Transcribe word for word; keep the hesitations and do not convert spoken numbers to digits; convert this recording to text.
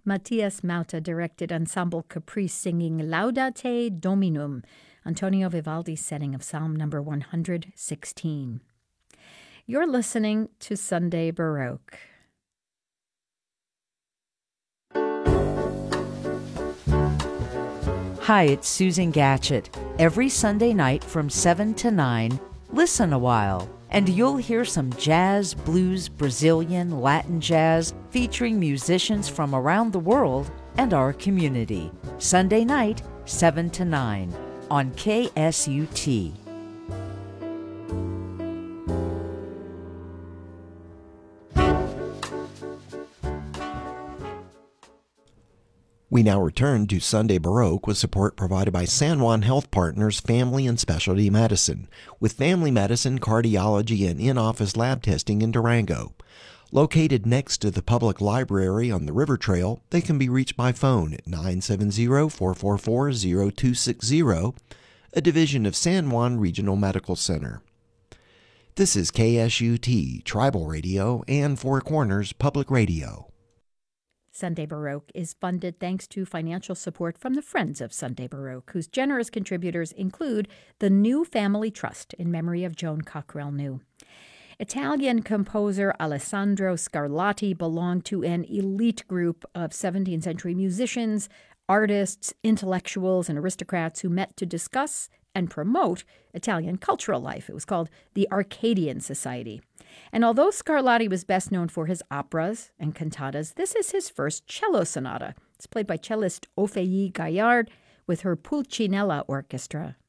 Matthias Mauta directed Ensemble Caprice singing Laudate Dominum, Antonio Vivaldi's setting of Psalm number one hundred sixteen. You're listening to Sunday Baroque. Hi, it's Susan Gatchett. Every Sunday night from seven to nine, listen a while, and you'll hear some jazz, blues, Brazilian, Latin jazz featuring musicians from around the world and our community. Sunday night, seven to nine on K S U T. We now return to Sunday Baroque with support provided by San Juan Health Partners Family and Specialty Medicine, with family medicine, cardiology, and in-office lab testing in Durango. Located next to the public library on the River Trail, they can be reached by phone at nine seven zero, four four four, zero two six zero, a division of San Juan Regional Medical Center. This is K S U T, Tribal Radio, and Four Corners Public Radio. Sunday Baroque is funded thanks to financial support from the Friends of Sunday Baroque, whose generous contributors include the New Family Trust in memory of Joan Cockrell New. Italian composer Alessandro Scarlatti belonged to an elite group of seventeenth century musicians, artists, intellectuals, and aristocrats who met to discuss and promote Italian cultural life. It was called the Arcadian Society. And although Scarlatti was best known for his operas and cantatas, this is his first cello sonata. It's played by cellist Ophélie Gaillard with her Pulcinella Orchestra.